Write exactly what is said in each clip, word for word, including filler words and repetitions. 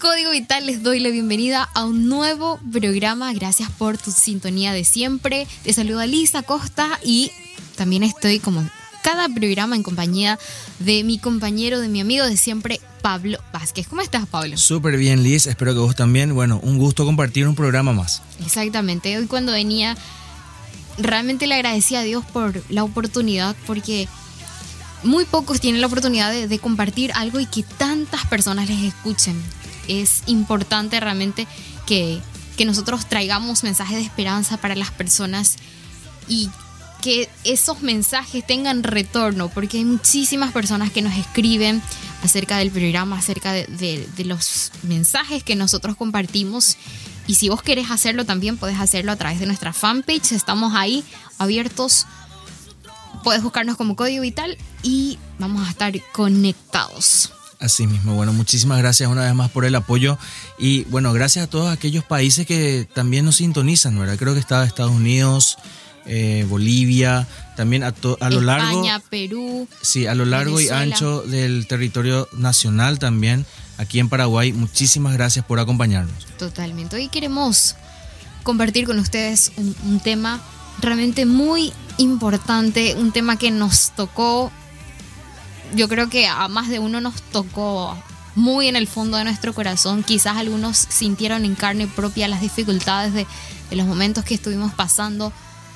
Código Vital, les doy la bienvenida a un nuevo programa. Gracias por tu sintonía de siempre. Te saluda Lisa Costa y también estoy como cada programa en compañía de mi compañero, de mi amigo de siempre, Pablo Vázquez. ¿Cómo estás, Pablo? Súper bien, Liz. Espero que vos también. Bueno, un gusto compartir un programa más. Exactamente. Hoy cuando venía, realmente le agradecí a Dios por la oportunidad, porque muy pocos tienen la oportunidad de, de compartir algo y que tantas personas les escuchen. Es importante realmente que, que nosotros traigamos mensajes de esperanza para las personas y que esos mensajes tengan retorno, porque hay muchísimas personas que nos escriben acerca del programa, acerca de, de, de los mensajes que nosotros compartimos. Y si vos querés hacerlo también, podés hacerlo a través de nuestra fanpage. Estamos ahí abiertos. Puedes buscarnos como Código Vital y vamos a estar conectados. Así mismo, bueno, muchísimas gracias una vez más por el apoyo y bueno, gracias a todos aquellos países que también nos sintonizan, ¿verdad? Creo que está Estados Unidos, eh, Bolivia, también a, to- a lo España, largo... España, Perú, Sí, a lo largo Venezuela. Y ancho del territorio nacional también, aquí en Paraguay. Muchísimas gracias por acompañarnos. Totalmente. Hoy queremos compartir con ustedes un, un tema realmente muy importante, un tema que nos tocó, yo creo que a más de uno nos tocó muy en el fondo de nuestro corazón. Quizás algunos sintieron en carne propia las dificultades de, de los momentos que estuvimos pasando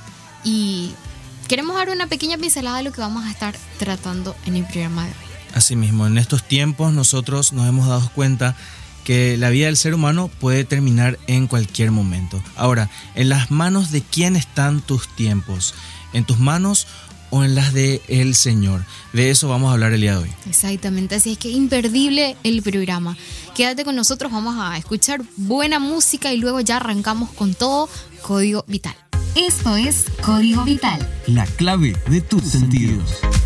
y queremos dar una pequeña pincelada de lo que vamos a estar tratando en el programa de hoy. Así mismo, en estos tiempos nosotros nos hemos dado cuenta que la vida del ser humano puede terminar en cualquier momento. Ahora, ¿en las manos de quién están tus tiempos? ¿En tus manos o en las de el Señor? De eso vamos a hablar el día de hoy. Exactamente, así es que imperdible el programa. Quédate con nosotros, vamos a escuchar buena música y luego ya arrancamos con todo Código Vital. Esto es Código Vital. La clave de tus sentidos.